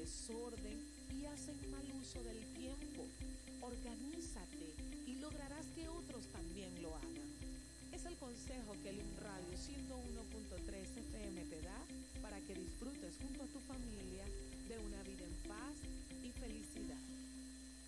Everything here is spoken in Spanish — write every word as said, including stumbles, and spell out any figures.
desorden y hacen mal uso del tiempo. Organízate